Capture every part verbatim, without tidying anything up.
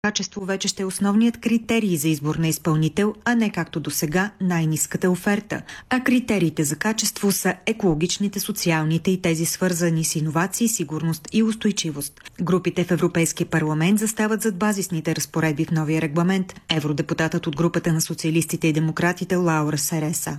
Качество вече ще е основният критерий за избор на изпълнител, а не както досега най-ниската оферта. А критериите за качество са екологичните, социалните и тези свързани с иновации, сигурност и устойчивост. Групите в Европейския парламент застават зад базисните разпоредби в новия регламент. Евродепутатът от групата на социалистите и демократите Лаура Сереса.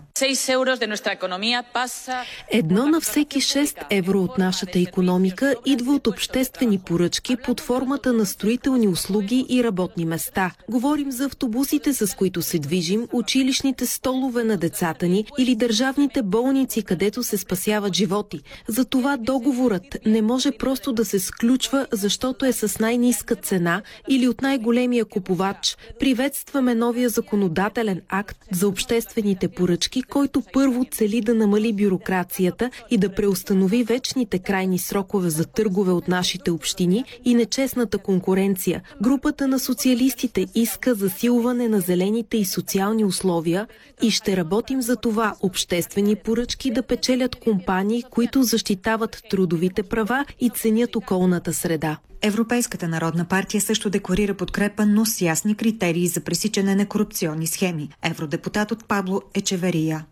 Едно на всеки шест евро от нашата икономика идва от обществени поръчки под формата на строителни услуги и работни места. Говорим за автобусите, с които се движим, училищните столове на децата ни или държавните болници, където се спасяват животи. Затова договорът не може просто да се сключва, защото е с най-ниска цена или от най-големия купувач. Приветстваме новия законодателен акт за обществените поръчки, който първо цели да намали бюрокрацията и да преустанови вечните крайни срокове за търгове от нашите общини и нечестната конкуренция. Групата на социалистите иска засилване на зелените и социални условия и ще работим за това обществени поръчки да печелят компании, които защитават трудовите права и ценят околната среда. Европейската народна партия също декларира подкрепа, но с ясни критерии за пресичане на корупционни схеми. Евродепутатът Пабло Ечеверия.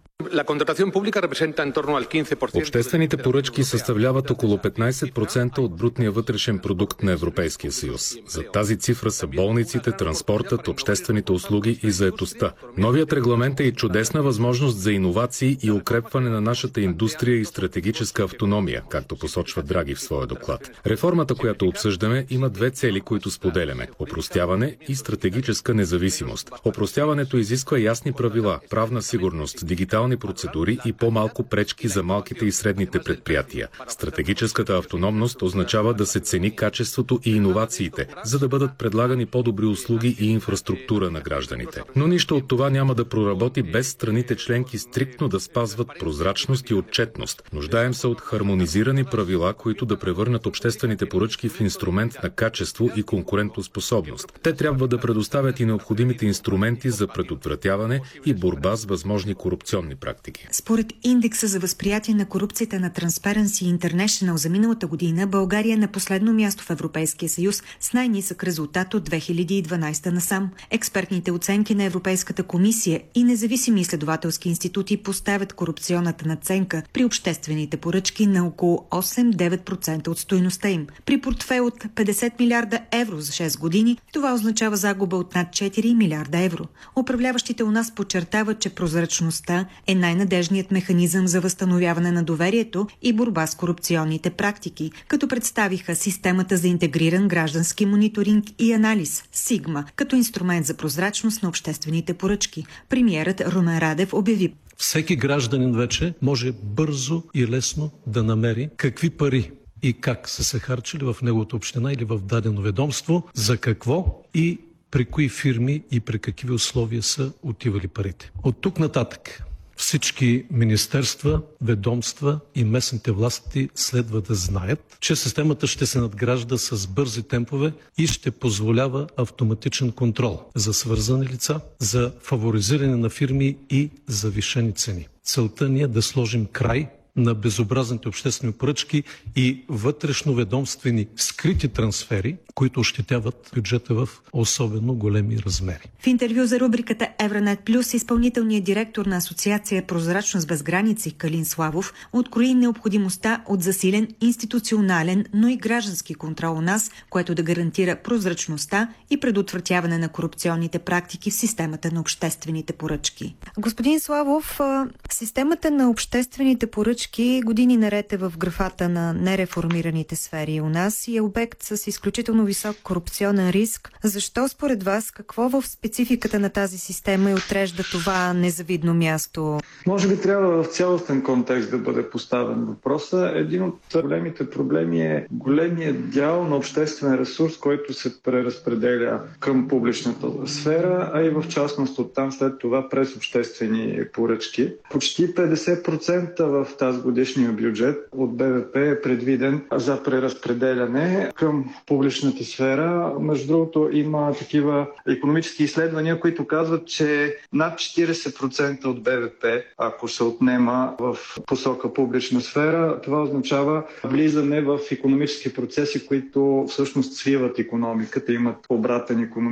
Обществените поръчки съставляват около петнайсет процента от брутния вътрешен продукт на Европейския съюз. За тази цифра са болниците, транспортът, обществените услуги и заетостта. Новият регламент е и чудесна възможност за иновации и укрепване на нашата индустрия и стратегическа автономия, както посочва Драги в своя доклад. Реформата, която обсъждаме, има две цели, които споделяме – опростяване и стратегическа независимост. Опростяването изисква ясни правила, правна сигурност, дигитални процедури и по-малко пречки за малките и средните предприятия. Стратегическата автономност означава да се цени качеството и иновациите, за да бъдат предлагани по-добри услуги и инфраструктура на гражданите. Но нищо от това няма да проработи без страните членки стриктно да спазват прозрачност и отчетност. Нуждаем се от хармонизирани правила, които да превърнат обществените поръчки в инструмент на качество и конкурентоспособност. Те трябва да предоставят и необходимите инструменти за предотвратяване и борба с възможни корупционни практики. Според индекса за възприятие на корупцията на Transparency International за миналата година, България е на последно място в Европейския съюз с най-нисък резултат от две хиляди и дванайсета насам. Експертните оценки на Европейската комисия и независими изследователски институти поставят корупционната надценка при обществените поръчки на около осем до девет процента от стойността им. При портфейл от петдесет милиарда евро за шест години, това означава загуба от над четири милиарда евро. Управляващите у нас подчертават, че прозрачността е най-надежният механизъм за възстановяване на доверието и борба с корупционните практики, като представиха системата за интегриран граждански мониторинг и анализ СИГМА като инструмент за прозрачност на обществените поръчки. Премиерът Румен Радев обяви: всеки гражданин вече може бързо и лесно да намери какви пари и как са се харчили в неговата община или в дадено ведомство, за какво и при кои фирми и при какви условия са отивали парите. От тук нататък всички министерства, ведомства и местните власти следва да знаят, че системата ще се надгражда с бързи темпове и ще позволява автоматичен контрол за свързани лица, за фаворизиране на фирми и завишени цени. Целта ни е да сложим край на безобразните обществени поръчки и вътрешноведомствени скрити трансфери, които ощетяват бюджета в особено големи размери. В интервю за рубриката Евронет Плюс изпълнителният директор на Асоциация Прозрачност без граници Калин Славов открои необходимостта от засилен институционален, но и граждански контрол у нас, което да гарантира прозрачността и предотвратяване на корупционните практики в системата на обществените поръчки. Господин Славов, системата на обществените поръчки години наред е в графата на нереформираните сфери у нас и е обект с изключително висок корупционен риск. Защо според вас, какво в спецификата на тази система и отрежда това незавидно място? Може би трябва в цялостен контекст да бъде поставен въпроса. Един от големите проблеми е големия дял на обществен ресурс, който се преразпределя към публичната сфера, а и в частност оттам след това през обществени поръчки. Почти петдесет процента в тази тази годишния бюджет от Б В П е предвиден за преразпределяне към публичната сфера. Между другото, има такива икономически изследвания, които казват, че над четирийсет процента от Б В П, ако се отнема в посока публична сфера, това означава влизане в икономически процеси, които всъщност свиват икономиката, имат обратен икономически